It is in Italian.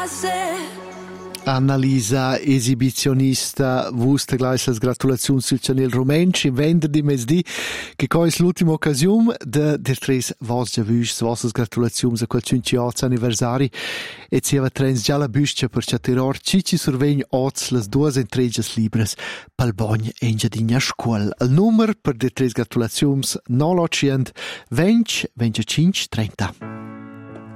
Annalisa, esibizionista, vusta gleich las gratulaziuns sul Chanel Rumensch in venderdi mesdì, che cois l'ultima occasione de der tres vos già vüs, vossas gratulaziuns a quel 58 anniversari, e sieva trens già la büscia per chateror cici survegn oz las duas entregias libres pal bogn e ingiadigna scuol. Il numero per der tres gratulaziuns 900 20 25 30.